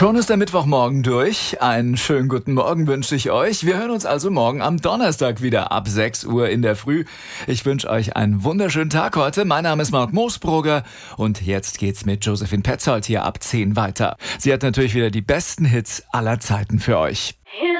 Schon ist der Mittwochmorgen durch. Einen schönen guten Morgen wünsche ich euch. Wir hören uns also morgen am Donnerstag wieder ab 6 Uhr in der Früh. Ich wünsche euch einen wunderschönen Tag heute. Mein Name ist Mark Moosbrugger und jetzt geht's mit Josephine Petzold hier ab 10 weiter. Sie hat natürlich wieder die besten Hits aller Zeiten für euch.